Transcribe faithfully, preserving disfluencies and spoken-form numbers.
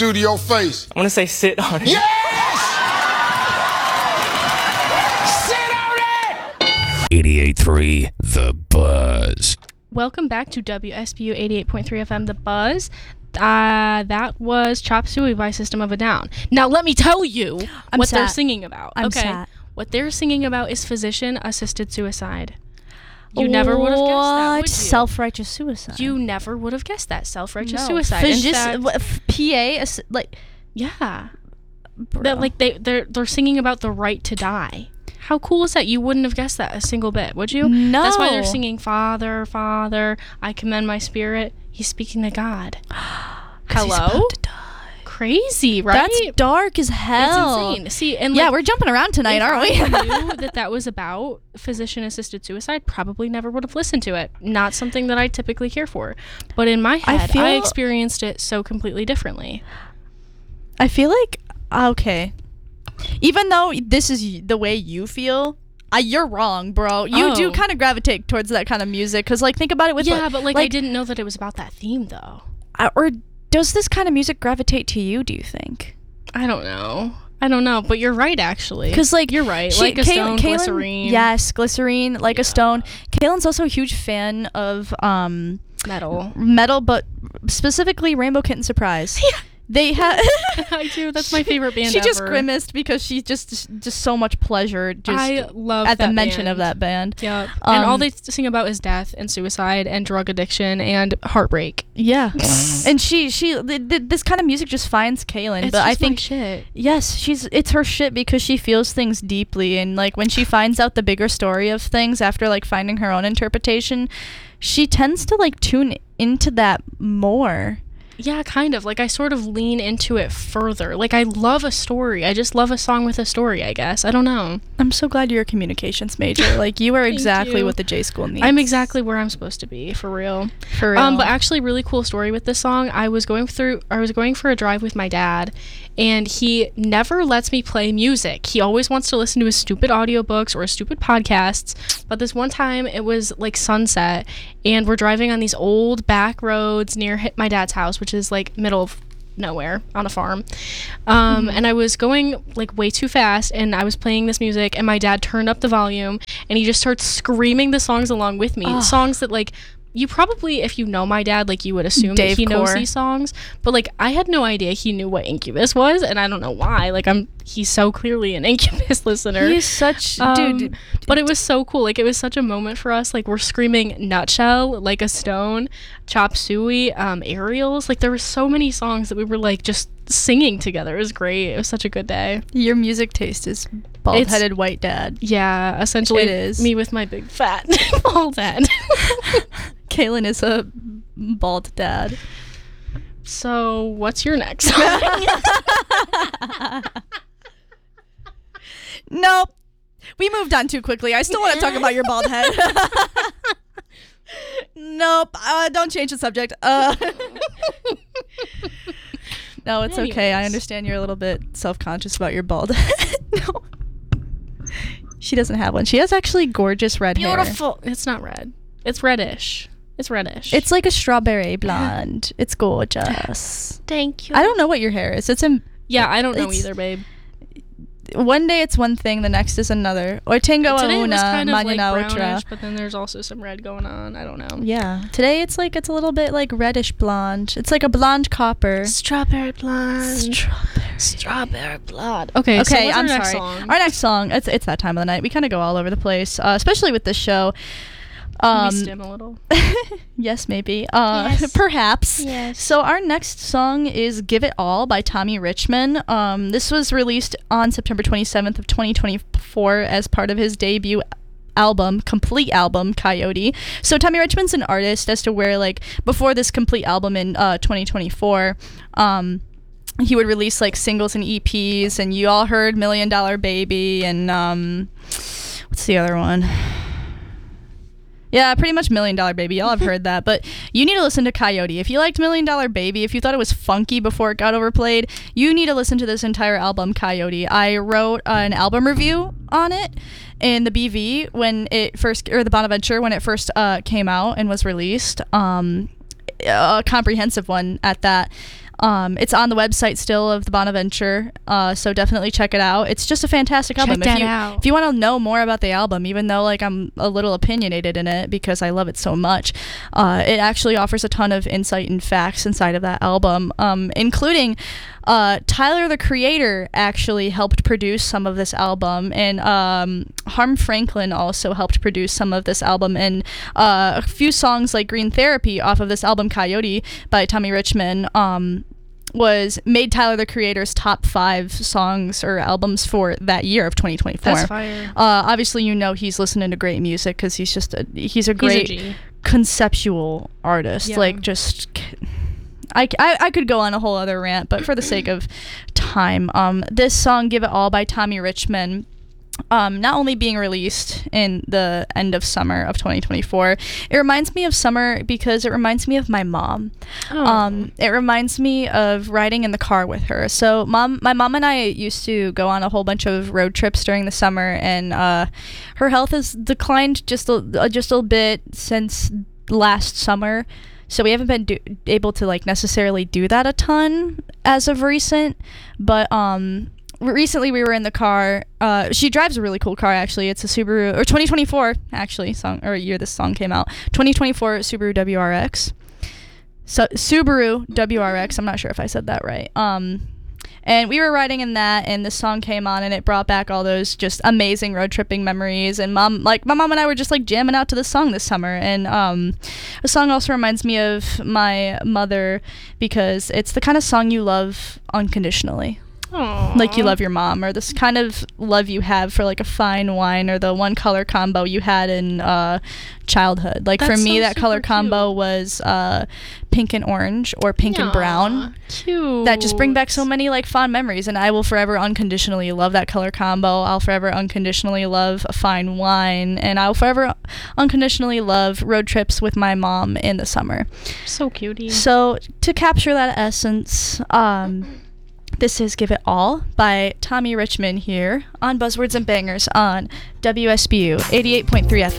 do to your face? I want to say sit on it. Yes! Sit on it! eighty-eight point three The Buzz. Welcome back to W S B U eighty-eight point three F M, The Buzz. Uh, that was Chop Suey by System of a Down. Now, let me tell you I'm what sat. they're singing about. I'm okay. sat. What they're singing about is physician-assisted suicide. You never would have guessed that, would you? Self-righteous suicide. You never would have guessed that. Self-righteous no. suicide. In Phys- fact, what, f- P A, ass- like, yeah. bro. That, like, they, they're, they're singing about the right to die. How cool is that? You wouldn't have guessed that a single bit, would you? No. That's why they're singing, Father, Father, I commend my spirit. He's speaking to God. 'Cause he's Hello? about to die. Crazy, right? That's dark as hell. It's insane. See, and yeah, like, we're jumping around tonight, if aren't we? I knew that that was about physician-assisted suicide, probably never would have listened to it. Not something that I typically care for. But in my I head, I, feel- experienced it so completely differently. I feel like, okay. Even though this is y- the way you feel, I, you're wrong, bro. You Oh. do kind of gravitate towards that kind of music. Because, like, think about it with... yeah, like, but like, I didn't know that it was about that theme, though. uh, or does this kind of music gravitate to you, do you think? I don't know. I don't know, but you're right, actually. Because, like... You're right. she- Like a Kay- stone, Kaylin- glycerine. Yes, glycerine, like Yeah. a stone. Kaylin's also a huge fan of um Metal. metal, but specifically Rainbow Kitten Surprise. Yeah. They have... I do. That's my favorite band She just ever. grimaced because she just just so much pleasure just I love at the that mention band. of that band. Yep. and all Um, they sing about is death and suicide and drug addiction and heartbreak. Yeah. And she she th- th- this kind of music just finds Kaylin, It's but just I my think shit. yes, she's it's her shit because she feels things deeply, and like when she finds out the bigger story of things after like finding her own interpretation, she tends to like tune into that more. Yeah, kind of. Like, I sort of lean into it further. Like, I love a story. I just love a song with a story, I guess. I don't know. I'm so glad you're a communications major. Like you are Thank exactly you. what the J school needs. I'm exactly where I'm supposed to be, for real. for real. Um, but actually, really cool story with this song. I was going through, I was going for a drive with my dad, and he never lets me play music. He always wants to listen to his stupid audiobooks or his stupid podcasts. But this one time, it was like sunset, and we're driving on these old back roads near hi- my dad's house, which is like middle of nowhere on a farm. Um, and I was going like way too fast, and I was playing this music, and my dad turned up the volume, and he just starts screaming the songs along with me. Ugh. Songs that like you probably, if you know my dad, like you would assume Dave that he knows Core. these songs, but like I had no idea he knew what Incubus was, and I don't know why. Like I'm, he's so clearly an Incubus listener. He's such Um, dude. But it was so cool. Like it was such a moment for us. Like we're screaming Nutshell, Like a Stone, Chop Suey, um, Aerials. Like there were so many songs that we were like just singing together. It was great. It was such a good day. Your music taste is bald-headed white dad. Yeah, essentially It is. me with my big fat bald head. Kaylin is a bald dad. So what's your next song? Nope. We moved on too quickly. I still want to talk about your bald head. Nope. Uh, don't change the subject. Uh, no, it's okay. I Anyways. understand you're a little bit self-conscious about your bald head. No. She doesn't have one. She has actually gorgeous red hair. Beautiful. It's not red. It's reddish. It's reddish. It's like a strawberry blonde. It's gorgeous. Thank you. I don't know what your hair is. It's in Yeah, I don't know It's- either, babe. one day it's one thing, the next is another. Or tengo a Today it una, was kind of like mañana otra. brownish, but then there's also some red going on. I don't know. Yeah. Today it's like it's a little bit like reddish blonde. It's like a blonde copper. Strawberry blonde. Strawberry. Strawberry blonde. Okay, so Okay, what's I'm our next sorry. song? Our next song. It's it's that time of the night. We kind of go all over the place, uh, especially with this show. Um, we stim a little. yes, maybe. Uh, Yes. Perhaps. Yes. So our next song is "Give It All" by Tommy Richman. Um, this was released on September twenty-seventh of twenty twenty-four as part of his debut album, complete album, Coyote. So Tommy Richman's an artist as to where, like, before this complete album in uh, twenty twenty-four, um, he would release like singles and E Ps, and you all heard "Million Dollar Baby" and um, what's the other one? Yeah, pretty much Million Dollar Baby. Y'all have heard that. But you need to listen to Coyote. If you liked Million Dollar Baby, if you thought it was funky before it got overplayed, you need to listen to this entire album, Coyote. I wrote uh, an album review on it in the B V when it first, or the Bonaventure when it first uh, came out and was released. Um, a comprehensive one at that. Um, it's on the website still of the Bonaventure, uh, so definitely check it out. It's just a fantastic Check album. that if you, out. If you want to know more about the album, even though like I'm a little opinionated in it because I love it so much, uh, it actually offers a ton of insight and facts inside of that album, um, including uh, Tyler, the Creator, actually helped produce some of this album, and um, Harm Franklin also helped produce some of this album, and uh, a few songs like Green Therapy off of this album Coyote by Tommy Richmond um, was made Tyler, the Creator's top five songs or albums for that year of twenty twenty-four. That's fire. Uh, obviously, you know he's listening to great music because he's just a, he's a great He's a G. conceptual artist. Yeah. Like just I, I, I could go on a whole other rant, but for the sake of time, um this song Give It All by Tommy Richmond, um not only being released in the end of summer of twenty twenty-four, it reminds me of summer because it reminds me of my mom. Oh. Um it reminds me of riding in the car with her. So mom my mom and I used to go on a whole bunch of road trips during the summer, and uh her health has declined just a, uh, just a bit since last summer. So we haven't been do- able to like necessarily do that a ton as of recent, but um recently we were in the car. Uh, she drives a really cool car actually. It's a Subaru, or twenty twenty-four actually song or year this song came out. twenty twenty-four Subaru W R X. So Subaru W R X. I'm not sure if I said that right. Um, and we were riding in that, and this song came on, and it brought back all those just amazing road tripping memories. And mom, like my mom and I were just like jamming out to this song this summer. And um, the song also reminds me of my mother because it's the kind of song you love unconditionally. Aww. Like you love your mom, or this kind of love you have for like a fine wine, or the one color combo you had in uh, childhood. Like That for me, sounds that color super combo cute. was uh, pink and orange, or pink and Aw, brown. Cute. That just bring back so many like fond memories, and I will forever unconditionally love that color combo. I'll forever unconditionally love a fine wine, and I'll forever unconditionally love road trips with my mom in the summer. So cutie. So to capture that essence, um, this is Give It All by Tommy Richmond here on Buzzwords and Bangers on W S B U eighty-eight point three F M.